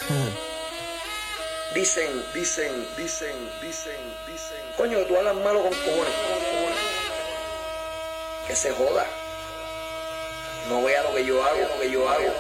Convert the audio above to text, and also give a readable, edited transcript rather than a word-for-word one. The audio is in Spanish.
Dicen. Coño, que tú hablas malo con cojones. Que se joda. No vea lo que yo hago,